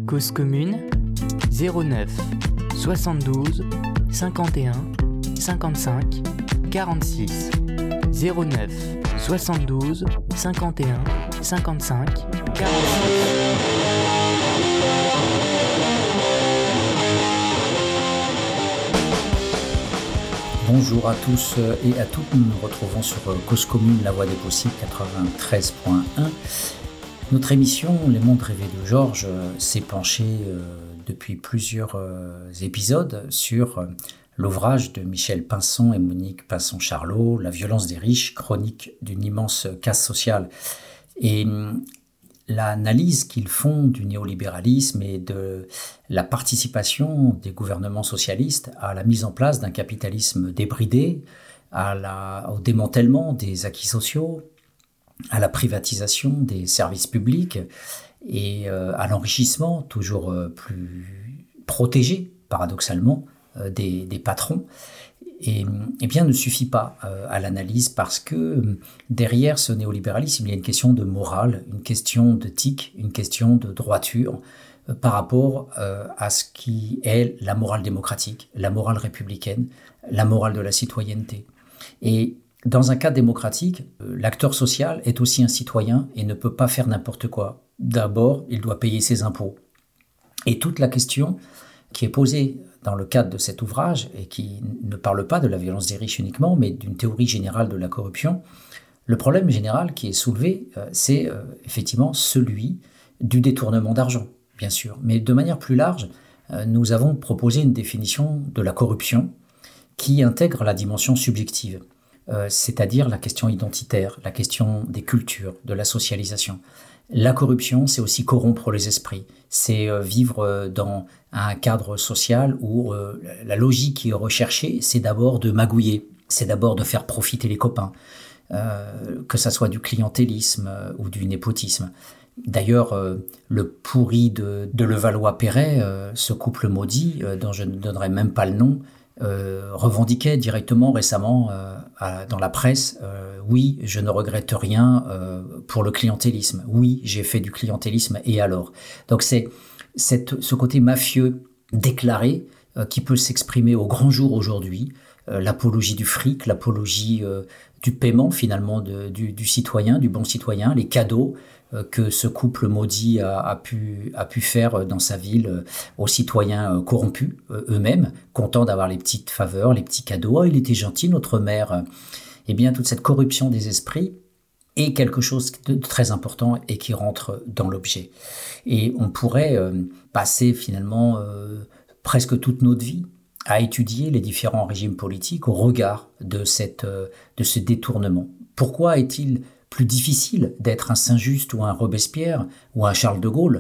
Cause commune 09 72 51 55 46 09 72 51 55 46. Bonjour à tous et à toutes, nous nous retrouvons sur Cause commune, la voie des possibles 93.1. Notre émission Les mondes rêvés de Georges s'est penchée depuis plusieurs épisodes sur l'ouvrage de Michel Pinson et Monique Pinson-Charlot, La violence des riches, chronique d'une immense casse sociale. Et l'analyse qu'ils font du néolibéralisme et de la participation des gouvernements socialistes à la mise en place d'un capitalisme débridé, au démantèlement des acquis sociaux, à la privatisation des services publics et à l'enrichissement toujours plus protégé, paradoxalement, des patrons, et bien ne suffit pas à l'analyse, parce que derrière ce néolibéralisme, il y a une question de morale, une question d'éthique, une question de droiture par rapport à ce qui est la morale démocratique, la morale républicaine, la morale de la citoyenneté. Et dans un cadre démocratique, l'acteur social est aussi un citoyen et ne peut pas faire n'importe quoi. D'abord, il doit payer ses impôts. Et toute la question qui est posée dans le cadre de cet ouvrage, et qui ne parle pas de la violence des riches uniquement, mais d'une théorie générale de la corruption, le problème général qui est soulevé, c'est effectivement celui du détournement d'argent, bien sûr. Mais de manière plus large, nous avons proposé une définition de la corruption qui intègre la dimension subjective. C'est-à-dire la question identitaire, la question des cultures, de la socialisation. La corruption, c'est aussi corrompre les esprits, c'est vivre dans un cadre social où la logique qui est recherchée, c'est d'abord de magouiller, c'est d'abord de faire profiter les copains, que ça soit du clientélisme ou du népotisme. D'ailleurs, le pourri de Levallois-Perret, ce couple maudit, dont je ne donnerai même pas le nom, revendiquait directement récemment dans la presse oui, je ne regrette rien pour le clientélisme, oui, j'ai fait du clientélisme, et alors? Donc c'est ce côté mafieux déclaré qui peut s'exprimer au grand jour aujourd'hui, l'apologie du fric, l'apologie du paiement finalement du citoyen, du bon citoyen, les cadeaux que ce couple maudit a pu faire dans sa ville aux citoyens corrompus eux-mêmes, contents d'avoir les petites faveurs, les petits cadeaux. « Oh, il était gentil, notre maire !» Eh bien, toute cette corruption des esprits est quelque chose de très important et qui rentre dans l'objet. Et on pourrait passer finalement presque toute notre vie à étudier les différents régimes politiques au regard de ce détournement. Pourquoi est-il plus difficile d'être un Saint-Just ou un Robespierre ou un Charles de Gaulle?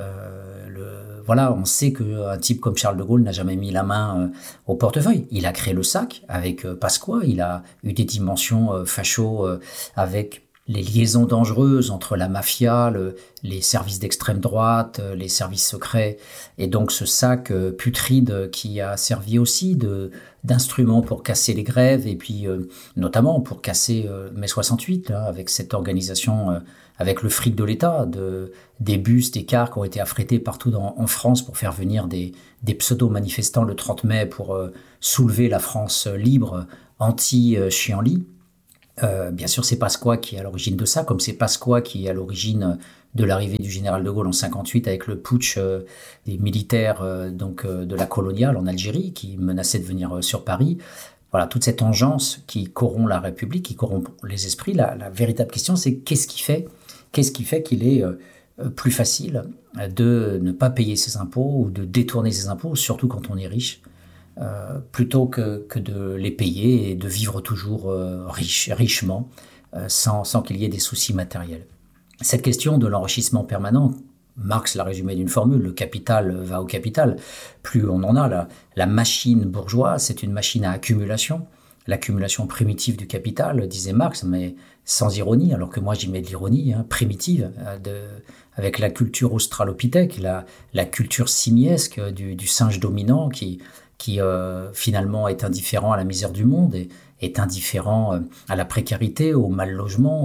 On sait qu'un type comme Charles de Gaulle n'a jamais mis la main au portefeuille. Il a créé le SAC avec Pasqua, il a eu des dimensions facho avec les liaisons dangereuses entre la mafia, les services d'extrême droite, les services secrets, et donc ce SAC putride qui a servi aussi d'instrument pour casser les grèves, et puis notamment pour casser mai 68, avec cette organisation, avec le fric de l'État, des bus, des cars qui ont été affrétés partout en France pour faire venir des pseudo-manifestants le 30 mai pour soulever la France libre anti-Chianli. Bien sûr, c'est Pasqua qui est à l'origine de ça, comme c'est Pasqua qui est à l'origine de l'arrivée du général de Gaulle en 58 avec le putsch des militaires de la coloniale en Algérie qui menaçaient de venir sur Paris. Voilà, toute cette engeance qui corrompt la République, qui corrompt les esprits. La véritable question, c'est qu'est-ce qui fait qu'il est plus facile de ne pas payer ses impôts ou de détourner ses impôts, surtout quand on est riche, plutôt que de les payer et de vivre toujours richement, sans qu'il y ait des soucis matériels. Cette question de l'enrichissement permanent, Marx l'a résumé d'une formule, le capital va au capital. Plus on en a, la machine bourgeoise, c'est une machine à accumulation, l'accumulation primitive du capital, disait Marx, mais sans ironie, alors que moi j'y mets de l'ironie, primitive, avec la culture australopithèque, la culture simiesque du singe dominant qui finalement est indifférent à la misère du monde et est indifférent à la précarité, au mal logement,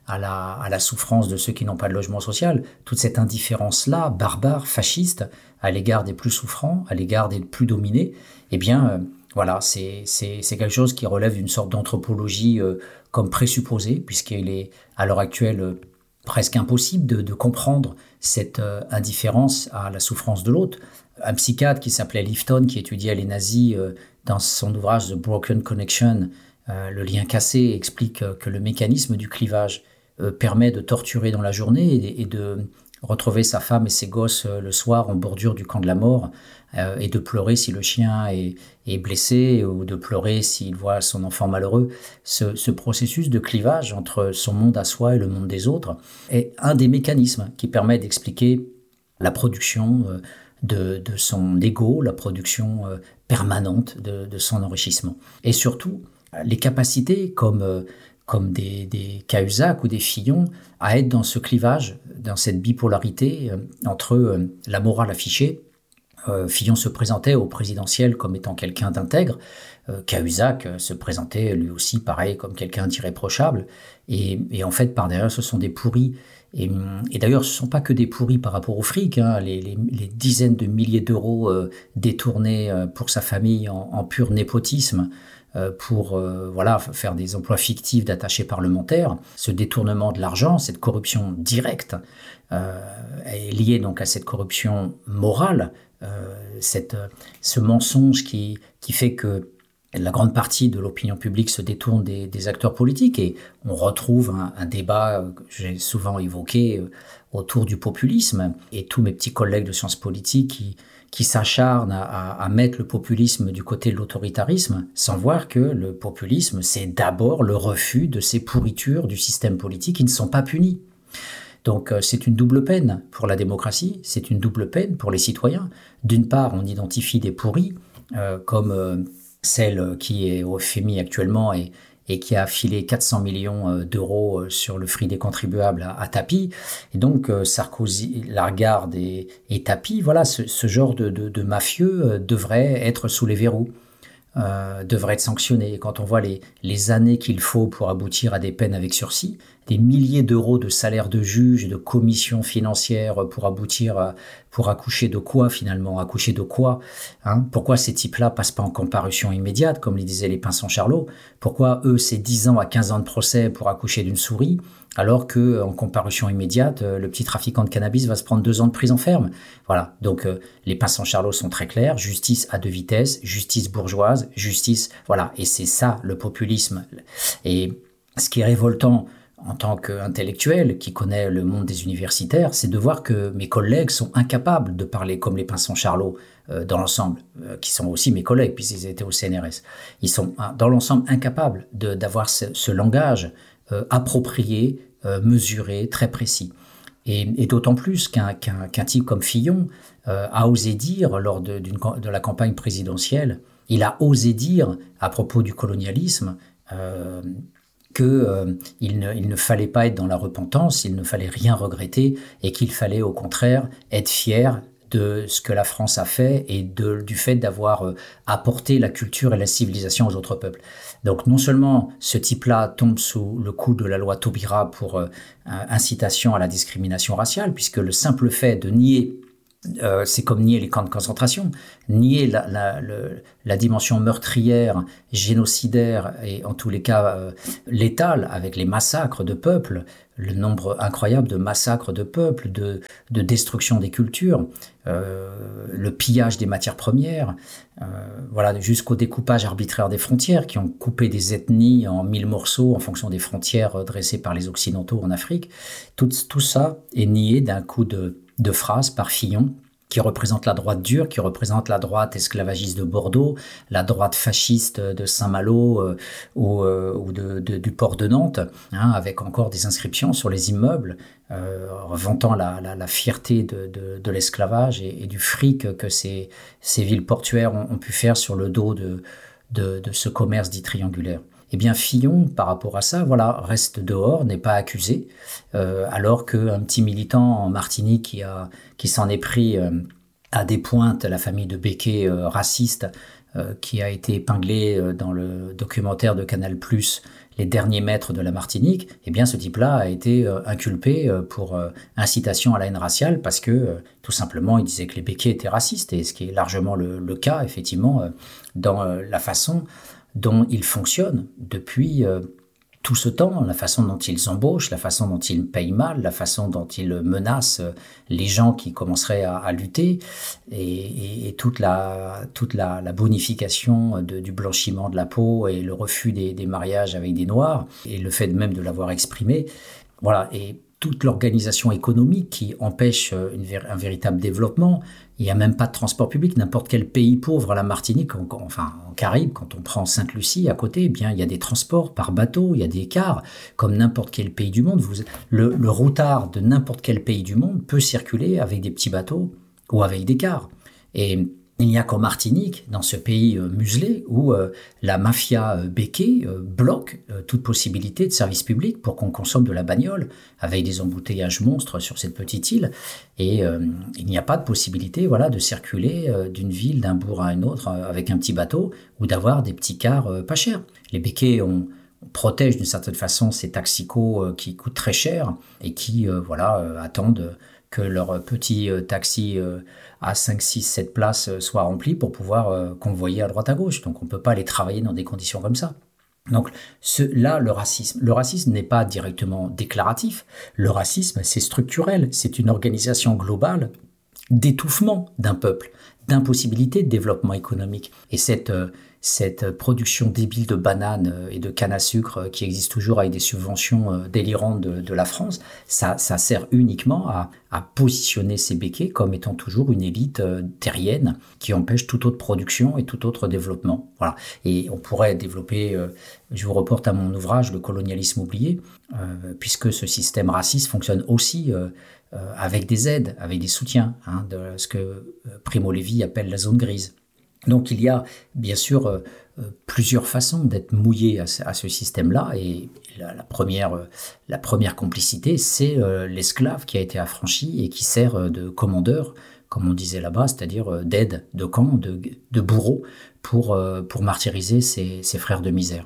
à la souffrance de ceux qui n'ont pas de logement social, toute cette indifférence-là, barbare, fasciste, à l'égard des plus souffrants, à l'égard des plus dominés, eh bien, voilà, c'est quelque chose qui relève d'une sorte d'anthropologie comme présupposée, puisqu'il est à l'heure actuelle presque impossible de comprendre cette indifférence à la souffrance de l'autre. Un psychiatre qui s'appelait Lifton, qui étudiait les nazis, dans son ouvrage The Broken Connection, le lien cassé, explique que le mécanisme du clivage permet de torturer dans la journée et de retrouver sa femme et ses gosses le soir en bordure du camp de la mort, et de pleurer si le chien est blessé, ou de pleurer s'il voit son enfant malheureux. Ce processus de clivage entre son monde à soi et le monde des autres est un des mécanismes qui permet d'expliquer la production de son ego, la production permanente de son enrichissement. Et surtout, les capacités comme des Cahuzac ou des Fillon à être dans ce clivage, dans cette bipolarité entre la morale affichée. Fillon se présentait au présidentiel comme étant quelqu'un d'intègre. Cahuzac se présentait lui aussi pareil comme quelqu'un d'irréprochable. Et en fait, par derrière, ce sont des pourris. Et d'ailleurs, ce ne sont pas que des pourris par rapport au fric. Les dizaines de milliers d'euros détournés pour sa famille en pur népotisme, pour faire des emplois fictifs d'attachés parlementaires. Ce détournement de l'argent, cette corruption directe, est liée donc à cette corruption morale, ce mensonge qui fait que la grande partie de l'opinion publique se détourne des acteurs politiques, et on retrouve un débat que j'ai souvent évoqué autour du populisme, et tous mes petits collègues de sciences politiques qui s'acharnent à mettre le populisme du côté de l'autoritarisme, sans voir que le populisme, c'est d'abord le refus de ces pourritures du système politique qui ne sont pas punies. Donc c'est une double peine pour la démocratie, c'est une double peine pour les citoyens. D'une part, on identifie des pourris, comme celle qui est au FMI actuellement et qui a filé 400 millions d'euros sur le fric des contribuables à Tapi. Et donc Sarkozy, Lagarde et Tapi, voilà, ce genre de mafieux devrait être sous les verrous, devrait être sanctionné. Et quand on voit les années qu'il faut pour aboutir à des peines avec sursis, des milliers d'euros de salaire de juge, de commissions financières pour aboutir pour accoucher de quoi finalement, accoucher de quoi, Pourquoi ces types-là passent pas en comparution immédiate, comme le disaient les Pinson-Charlot? Pourquoi eux, c'est 10 ans à 15 ans de procès pour accoucher d'une souris, alors que en comparution immédiate, le petit trafiquant de cannabis va se prendre 2 ans de prison ferme? Voilà, donc les Pinson-Charlot sont très clairs, justice à 2 vitesses, justice bourgeoise, justice, voilà, et c'est ça le populisme. Et ce qui est révoltant en tant qu'intellectuel qui connaît le monde des universitaires, c'est de voir que mes collègues sont incapables de parler comme les Pinson-Charlot dans l'ensemble, qui sont aussi mes collègues puisqu'ils étaient au CNRS. Ils sont dans l'ensemble incapables d'avoir ce langage approprié, mesuré, très précis. Et d'autant plus qu'un type comme Fillon a osé dire lors de la campagne présidentielle, il a osé dire à propos du colonialisme qu'il ne fallait pas être dans la repentance, il ne fallait rien regretter et qu'il fallait au contraire être fier de ce que la France a fait et du fait d'avoir apporté la culture et la civilisation aux autres peuples. Donc non seulement ce type-là tombe sous le coup de la loi Taubira pour incitation à la discrimination raciale, puisque le simple fait de nier, c'est comme nier les camps de concentration, nier la dimension meurtrière, génocidaire et en tous les cas létale avec les massacres de peuples, le nombre incroyable de massacres de peuples, de destruction des cultures, le pillage des matières premières, voilà, jusqu'au découpage arbitraire des frontières qui ont coupé des ethnies en 1000 morceaux en fonction des frontières dressées par les Occidentaux en Afrique. Tout ça est nié d'un coup de phrase par Fillon, qui représente la droite dure, qui représente la droite esclavagiste de Bordeaux, la droite fasciste de Saint-Malo ou du port de Nantes, avec encore des inscriptions sur les immeubles, vantant la fierté de l'esclavage et du fric que ces villes portuaires ont pu faire sur le dos de ce commerce dit triangulaire. Eh bien, Fillon, par rapport à ça, voilà, reste dehors, n'est pas accusé, alors qu'un petit militant en Martinique qui s'en est pris à des pointes, la famille de Becquet raciste, qui a été épinglé dans le documentaire de Canal+, les derniers maîtres de la Martinique, eh bien ce type-là a été inculpé pour incitation à la haine raciale parce que tout simplement il disait que les béquets étaient racistes, et ce qui est largement le cas effectivement dans la façon dont ils fonctionnent depuis tout ce temps, la façon dont ils embauchent, la façon dont ils payent mal, la façon dont ils menacent les gens qui commenceraient à lutter, et toute la bonification du blanchiment de la peau et le refus des mariages avec des Noirs, et le fait même de l'avoir exprimé. Voilà, et toute l'organisation économique qui empêche un véritable développement. Il n'y a même pas de transport public. N'importe quel pays pauvre, la Martinique, en Caraïbes, quand on prend Sainte-Lucie à côté, eh bien, il y a des transports par bateau, il y a des cars, comme n'importe quel pays du monde. Le routard de n'importe quel pays du monde peut circuler avec des petits bateaux ou avec des cars. Et il n'y a qu'en Martinique, dans ce pays muselé, où la mafia béquée bloque toute possibilité de service public pour qu'on consomme de la bagnole, avec des embouteillages monstres sur cette petite île. Et il n'y a pas de possibilité de circuler d'une ville, d'un bourg à un autre avec un petit bateau, ou d'avoir des petits cars pas chers. Les béquets on protège d'une certaine façon ces taxicos qui coûtent très cher et qui attendent que leur petit taxi à 5, 6, 7 places soit rempli pour pouvoir convoyer à droite à gauche. Donc on ne peut pas aller travailler dans des conditions comme ça. Donc le racisme n'est pas directement déclaratif. Le racisme, c'est structurel. C'est une organisation globale d'étouffement d'un peuple, d'impossibilité de développement économique. Et cette production débile de bananes et de canne à sucre qui existe toujours avec des subventions délirantes de la France, ça sert uniquement à positionner ces béquets comme étant toujours une élite terrienne qui empêche toute autre production et tout autre développement. Voilà. Et on pourrait développer, je vous reporte à mon ouvrage, Le colonialisme oublié, puisque ce système raciste fonctionne aussi avec des aides, avec des soutiens, de ce que Primo Levi appelle la zone grise. Donc il y a bien sûr plusieurs façons d'être mouillé à ce système-là, et la première complicité, c'est l'esclave qui a été affranchi et qui sert de commandeur, comme on disait là-bas, c'est-à-dire d'aide, de camp, de bourreau pour martyriser ses frères de misère.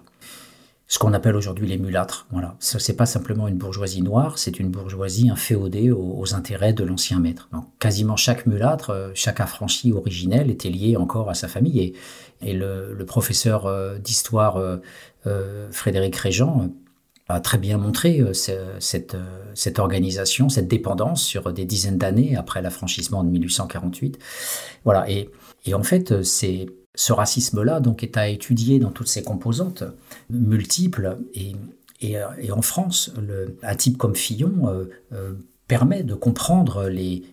Ce qu'on appelle aujourd'hui les mulâtres. Voilà. Ce n'est pas simplement une bourgeoisie noire, c'est une bourgeoisie inféodée aux intérêts de l'ancien maître. Donc, quasiment chaque mulâtre, chaque affranchi originel était lié encore à sa famille. Et le professeur d'histoire Frédéric Réjean a très bien montré cette organisation, cette dépendance sur des dizaines d'années après l'affranchissement de 1848. Voilà. Et en fait, ce racisme-là donc est à étudier dans toutes ses composantes multiples, et en France, un type comme Fillon permet de comprendre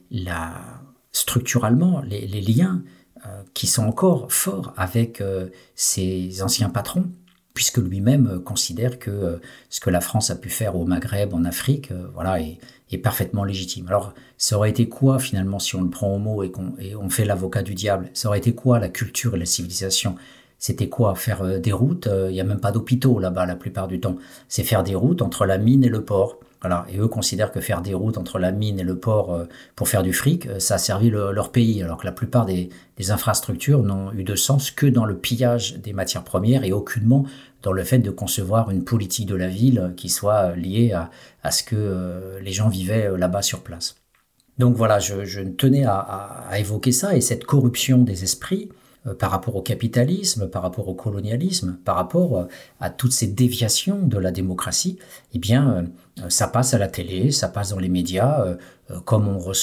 structurellement les liens qui sont encore forts avec ses anciens patrons, puisque lui-même considère que ce que la France a pu faire au Maghreb, en Afrique, est parfaitement légitime. Alors, ça aurait été quoi finalement, si on le prend au mot et on fait l'avocat du diable, ça aurait été quoi la culture et la civilisation? C'était quoi? Faire des routes? Il n'y a même pas d'hôpitaux là-bas la plupart du temps. C'est faire des routes entre la mine et le port. Voilà. Et eux considèrent que faire des routes entre la mine et le port pour faire du fric, ça a servi leur pays, alors que la plupart des infrastructures n'ont eu de sens que dans le pillage des matières premières et aucunement dans le fait de concevoir une politique de la ville qui soit liée à ce que les gens vivaient là-bas sur place. Donc voilà, je tenais à évoquer ça, et cette corruption des esprits par rapport au capitalisme, par rapport au colonialisme, par rapport à toutes ces déviations de la démocratie, eh bien, ça passe à la télé, ça passe dans les médias, comme on reçoit